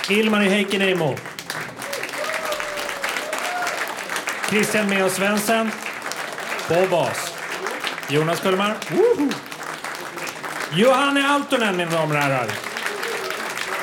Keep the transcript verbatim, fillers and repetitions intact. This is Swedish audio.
Ilmari Heikinemo. Christian Meo Svensson på bas. Jonas Kullmar. Johanne Altonen, mina damer och herrar.